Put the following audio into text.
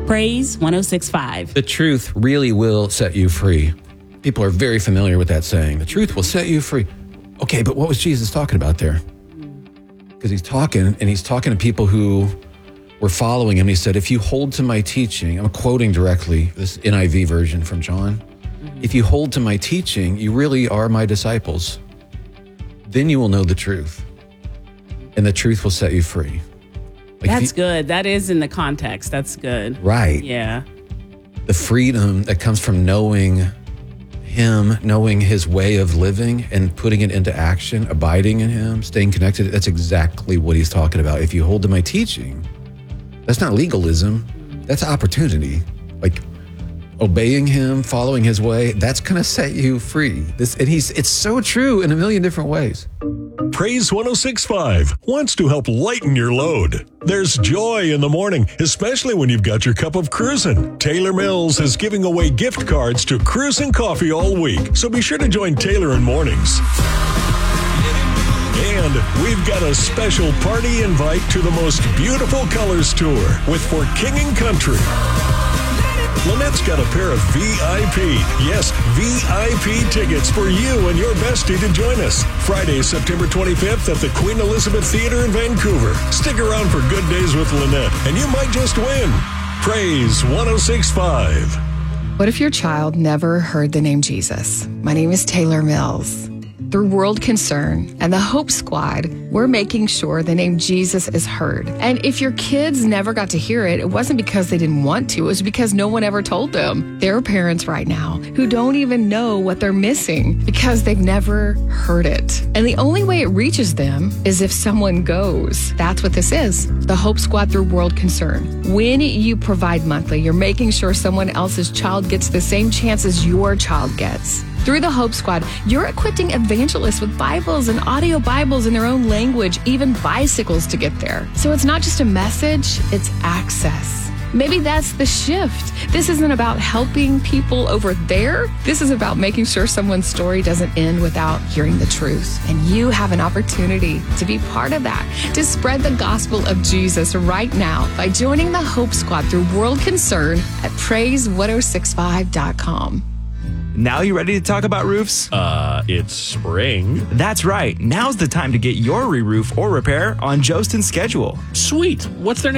Praise 106.5. The truth really will set you free. People are very familiar with that saying. The truth will set you free. Okay, but what was Jesus talking about there? Because he's talking to people who were following him. He said, if you hold to my teaching, I'm quoting directly this NIV version from John. If you hold to my teaching, you really are my disciples. Then you will know the truth, and the truth will set you free. That's good. That is in the context. That's good. Right. Yeah. The freedom that comes from knowing him, knowing his way of living and putting it into action, abiding in him, staying connected. That's exactly what he's talking about. If you hold to my teaching, that's not legalism. That's opportunity. Like obeying him, following his way, that's going to set you free. It's so true in a million different ways. Praise 106.5 wants to help lighten your load. There's joy in the morning, especially when you've got your cup of Cruisin'. Taylor Mills is giving away gift cards to Cruisin' Coffee all week, so be sure to join Taylor in mornings. And we've got a special party invite to the most beautiful colors tour with For King and Country. Lynette's got a pair of VIP tickets for you and your bestie to join us. Friday, September 25th at the Queen Elizabeth Theater in Vancouver. Stick around for Good Days with Lynette, and you might just win. Praise 106.5. What if your child never heard the name Jesus? My name is Taylor Mills. Through World Concern and the Hope Squad, we're making sure the name Jesus is heard. And if your kids never got to hear it, it wasn't because they didn't want to. It was because no one ever told them. There are parents right now who don't even know what they're missing because they've never heard it. And the only way it reaches them is if someone goes. That's what this is. The Hope Squad through World Concern. When you provide monthly, you're making sure someone else's child gets the same chance as your child gets. Through the Hope Squad, you're equipping evangelists with Bibles and audio Bibles in their own language, even bicycles to get there. So it's not just a message, it's access. Maybe that's the shift. This isn't about helping people over there. This is about making sure someone's story doesn't end without hearing the truth. And you have an opportunity to be part of that, to spread the gospel of Jesus right now by joining the Hope Squad through World Concern at praise1065.com. Now you ready to talk about roofs? It's spring. That's right. Now's the time to get your re-roof or repair on Jostin's schedule. Sweet. What's their name?